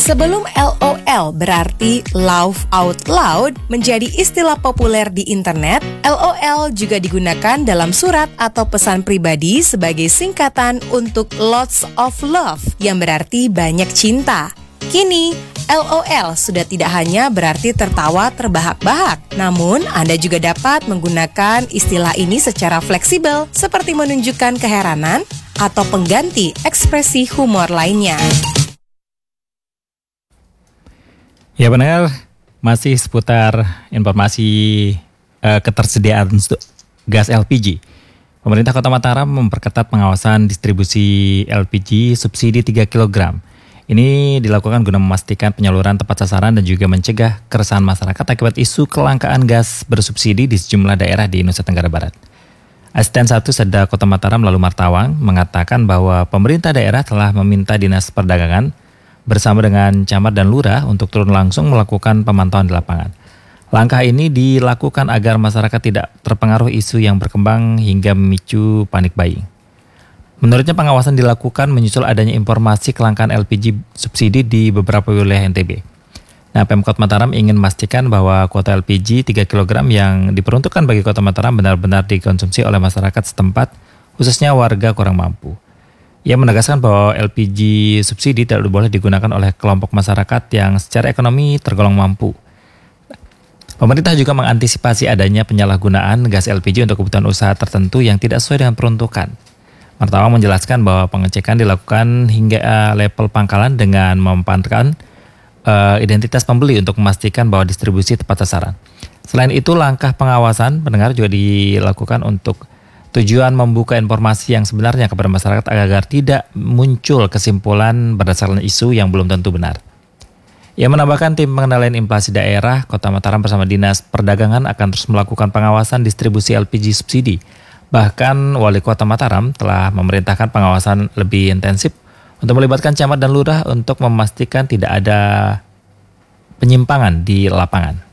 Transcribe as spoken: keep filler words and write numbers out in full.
Sebelum LOL berarti laugh out loud menjadi istilah populer di internet, LOL juga digunakan dalam surat atau pesan pribadi sebagai singkatan untuk lots of love yang berarti banyak cinta. Kini, LOL sudah tidak hanya berarti tertawa terbahak-bahak, namun Anda juga dapat menggunakan istilah ini secara fleksibel seperti menunjukkan keheranan atau pengganti ekspresi humor lainnya. Ya benar, masih seputar informasi uh, ketersediaan gas L P G. Pemerintah Kota Mataram memperketat pengawasan distribusi L P G subsidi tiga kilogram. Ini dilakukan guna memastikan penyaluran tepat sasaran dan juga mencegah keresahan masyarakat akibat isu kelangkaan gas bersubsidi di sejumlah daerah di Nusa Tenggara Barat. Asisten satu Sedda Kota Mataram Lalu Martawang mengatakan bahwa pemerintah daerah telah meminta Dinas Perdagangan bersama dengan camat dan lurah untuk turun langsung melakukan pemantauan di lapangan. Langkah ini dilakukan agar masyarakat tidak terpengaruh isu yang berkembang hingga memicu panik buying. Menurutnya pengawasan dilakukan menyusul adanya informasi kelangkaan L P G subsidi di beberapa wilayah N T B. Nah, Pemkot Mataram ingin memastikan bahwa kuota L P G tiga kilogram yang diperuntukkan bagi Kota Mataram benar-benar dikonsumsi oleh masyarakat setempat, khususnya warga kurang mampu. Ia menegaskan bahwa L P G subsidi tidak boleh digunakan oleh kelompok masyarakat yang secara ekonomi tergolong mampu. Pemerintah juga mengantisipasi adanya penyalahgunaan gas L P G untuk kebutuhan usaha tertentu yang tidak sesuai dengan peruntukan. Martawang menjelaskan bahwa pengecekan dilakukan hingga level pangkalan dengan memantaukan uh, identitas pembeli untuk memastikan bahwa distribusi tepat sasaran. Selain itu, langkah pengawasan pendengar juga dilakukan untuk tujuan membuka informasi yang sebenarnya kepada masyarakat agar tidak muncul kesimpulan berdasarkan isu yang belum tentu benar. Ia menambahkan tim pengendalian inflasi daerah Kota Mataram bersama Dinas Perdagangan akan terus melakukan pengawasan distribusi L P G subsidi. Bahkan Wali Kota Mataram telah memerintahkan pengawasan lebih intensif untuk melibatkan camat dan lurah untuk memastikan tidak ada penyimpangan di lapangan.